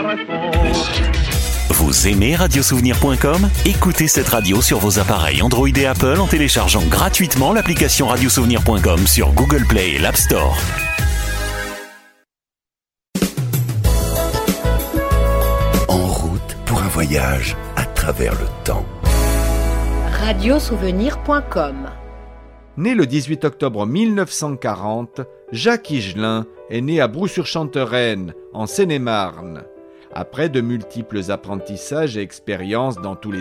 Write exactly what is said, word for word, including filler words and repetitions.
Vous aimez radiosouvenir point com ? Écoutez cette radio sur vos appareils Android et Apple en téléchargeant gratuitement l'application radiosouvenir point com sur Google Play et l'App Store. En route pour un voyage à travers le temps. radiosouvenir point com. Né le dix-huit octobre mille neuf cent quarante, Jacques Higelin est né à Brou-sur-Chantereine, en Seine-et-Marne. Après de multiples apprentissages et expériences dans tous les